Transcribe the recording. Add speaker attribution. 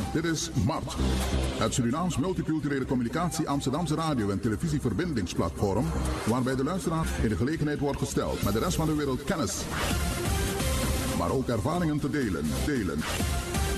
Speaker 1: Dit is MART, het Surinaams Multiculturele Communicatie Amsterdamse radio- en televisieverbindingsplatform, waarbij de luisteraar in de gelegenheid wordt gesteld met de rest van de wereld kennis, maar ook ervaringen te delen.